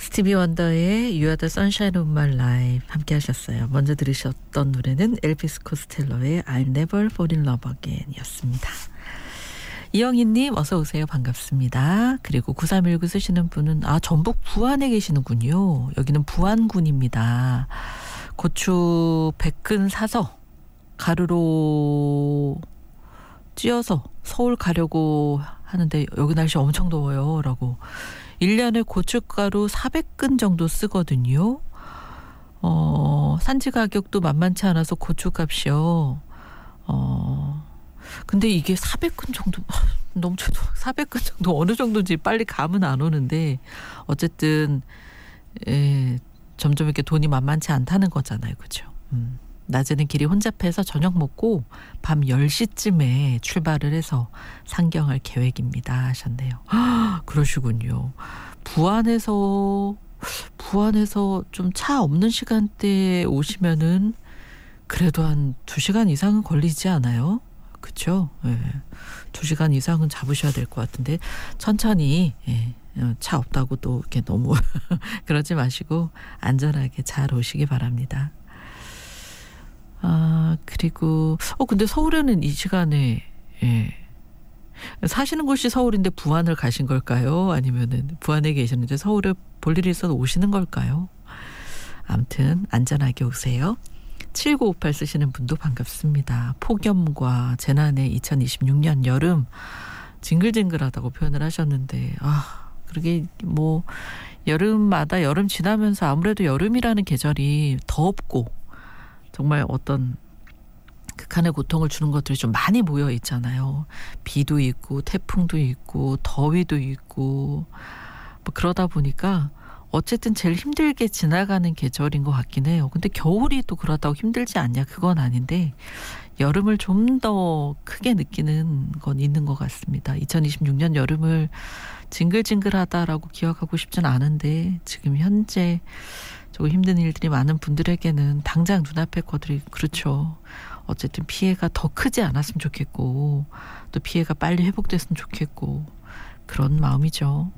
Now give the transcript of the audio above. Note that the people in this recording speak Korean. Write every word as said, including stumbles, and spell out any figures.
스티비 원더의 You Are the Sunshine of My Life 함께 하셨어요. 먼저 들으셨던 노래는 엘비스 코스텔러의 I'll Never Fall in Love Again 이었습니다. 이영희님 어서 오세요. 반갑습니다. 그리고 구삼일구 쓰시는 분은 아 전북 부안에 계시는군요. 여기는 부안군입니다. 고추 백 근 사서 가루로 찧어서 서울 가려고 하는데 여기 날씨 엄청 더워요 라고. 일 년에 고춧가루 사백 근 정도 쓰거든요. 어, 산지 가격도 만만치 않아서 고추값이요. 어, 근데 이게 사백 근 정도 너무 죄송 사백 근 정도 어느 정도인지 빨리 감은 안 오는데 어쨌든 예, 점점 이렇게 돈이 만만치 않다는 거잖아요. 그죠? 음. 낮에는 길이 혼잡해서 저녁 먹고 밤 열 시쯤에 출발을 해서 상경할 계획입니다 하셨네요. 그러시군요. 부안에서 부안에서 좀 차 없는 시간대에 오시면은 그래도 한 두 시간 이상은 걸리지 않아요? 그렇죠? 예. 두 시간 이상은 잡으셔야 될 것 같은데 천천히 예. 차 없다고 또 이렇게 너무 그러지 마시고 안전하게 잘 오시기 바랍니다. 아, 그리고, 어, 근데 서울에는 이 시간에, 예. 사시는 곳이 서울인데 부안을 가신 걸까요? 아니면은 부안에 계셨는데 서울에 볼 일이 있어서 오시는 걸까요? 아무튼, 안전하게 오세요. 칠구오팔 쓰시는 분도 반갑습니다. 폭염과 재난의 이천이십육 년 여름, 징글징글하다고 표현을 하셨는데, 아, 그러게 뭐, 여름마다 여름 지나면서 아무래도 여름이라는 계절이 덥고, 정말 어떤 극한의 고통을 주는 것들이 좀 많이 모여 있잖아요. 비도 있고 태풍도 있고 더위도 있고 뭐 그러다 보니까 어쨌든 제일 힘들게 지나가는 계절인 것 같긴 해요. 근데 겨울이 또 그러다고 힘들지 않냐 그건 아닌데 여름을 좀 더 크게 느끼는 건 있는 것 같습니다. 이천이십육 년 여름을 징글징글하다라고 기억하고 싶진 않은데 지금 현재 조금 힘든 일들이 많은 분들에게는 당장 눈앞에 것들이 그렇죠. 어쨌든 피해가 더 크지 않았으면 좋겠고 또 피해가 빨리 회복됐으면 좋겠고 그런 마음이죠.